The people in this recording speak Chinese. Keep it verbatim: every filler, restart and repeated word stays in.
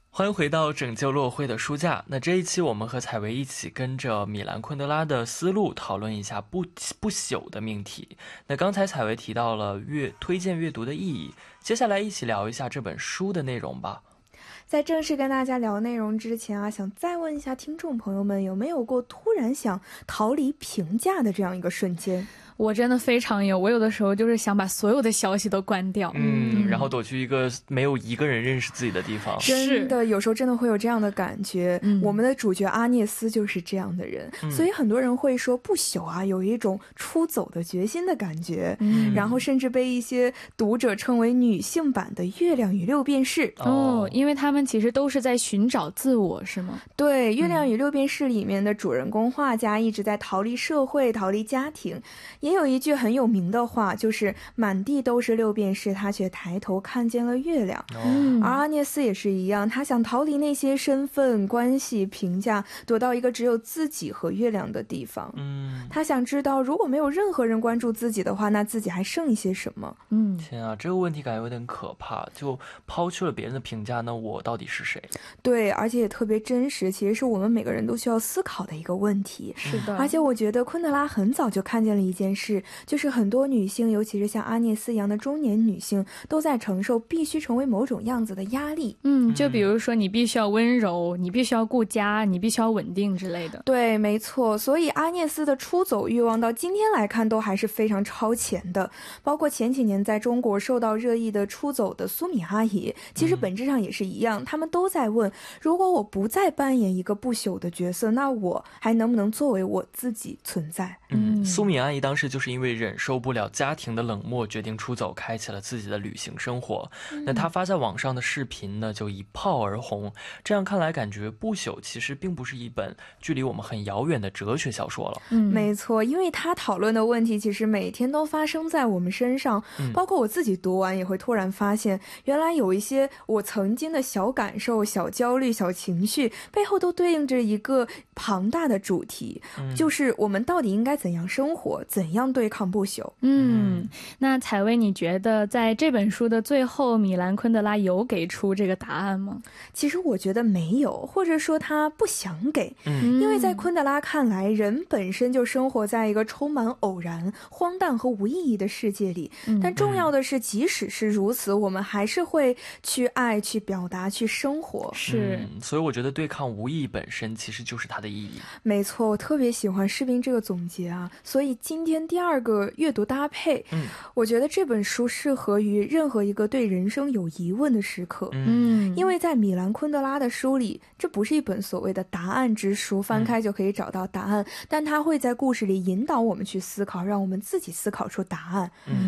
欢迎回到拯救落灰的书架。那这一期我们和采薇一起跟着米兰昆德拉的思路讨论一下不不朽的命题。那刚才采薇提到了阅推荐阅读的意义，接下来一起聊一下这本书的内容吧。 在正式跟大家聊内容之前啊，想再问一下听众朋友们，有没有过突然想逃离评价的这样一个瞬间？ 我真的非常有，我有的时候就是想把所有的消息都关掉， 嗯，然后躲去一个没有一个人认识自己的地方。 真的，有时候真的会有这样的感觉。 嗯、 我们的主角阿涅斯就是这样的人、嗯，所以很多人会说不朽啊，有一种出走的决心的感觉。嗯，然后甚至被一些读者称为女性版的《月亮与六便士》 哦，因为他们其实都是在寻找自我，是吗？ 对，《月亮与六便士》里面的主人公画家一直在逃离社会，逃离家庭。也有一句很有名的话，就是满地都是六便士，他却抬头看见了月亮。嗯，而阿涅斯也是一样，他想逃离那些身份、关系、评价，躲到一个只有自己和月亮的地方。嗯，他想知道，如果没有任何人关注自己的话，那自己还剩一些什么？ 嗯，天啊，这个问题感觉有点可怕。就抛去了别人的评价，那我到底是谁？ 对，而且也特别真实，其实是我们每个人都需要思考的一个问题。 是的， 而且我觉得昆德拉很早就看见了一件事，就是很多女性，尤其是像阿涅斯一样的中年女性，都在承受必须成为某种样子的压力。 嗯，就比如说你必须要温柔，你必须要顾家，你必须要稳定之类的。 对，没错。所以阿涅斯的出走欲望到今天来看都还是非常超前的。包括前几年在中国受到热议的出走的苏米阿姨，其实本质上也是一样，他们都在问，如果我不再扮演一个不朽的角色，那我还能不能作为我自己存在？ 嗯，苏米阿姨当时就是因为忍受不了家庭的冷漠，决定出走，开启了自己的旅行生活。嗯、那她发在网上的视频呢，就一炮而红。这样看来，感觉不朽其实并不是一本距离我们很遥远的哲学小说了。 嗯，没错，因为她讨论的问题其实每天都发生在我们身上，嗯、包括我自己读完也会突然发现，原来有一些我曾经的小感受、小焦虑、小情绪，背后都对应着一个庞大的主题，嗯、就是我们到底应该怎样生活，怎样对抗不朽。 嗯，那采薇，你觉得在这本书的最后，米兰昆德拉有给出这个答案吗？ 其实我觉得没有，或者说他不想给。嗯，因为在昆德拉看来，人本身就生活在一个充满偶然、荒诞和无意义的世界里。嗯、但重要的是，即使是如此，我们还是会去爱、去表达、去生活。 是、 嗯，所以我觉得对抗无意义本身其实就是它的意义。 没错，我特别喜欢士兵这个总结啊。所以今天第二个阅读搭配，嗯，我觉得这本书适合于任何一个对人生有疑问的时刻。嗯，因为在米兰昆德拉的书里，这不是一本所谓的答案之书，翻开就可以找到答案，嗯、但它会在故事里引导我们去思考，让我们自己思考出答案。嗯，